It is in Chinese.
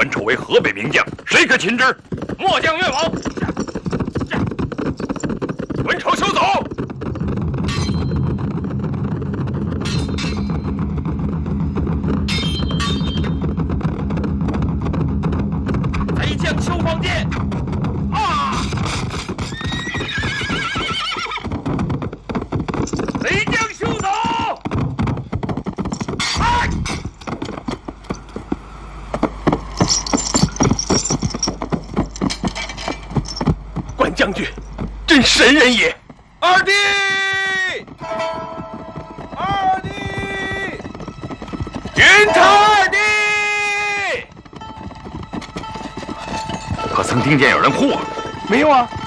文丑为河北名将，谁可擒之？ 末将愿往。 文丑休走。 贼将休放箭。啊！贼将休走。哎！ 关将军，真神人也！ 二弟，二弟，云长二弟， 可曾听见有人呼我？ 没有啊。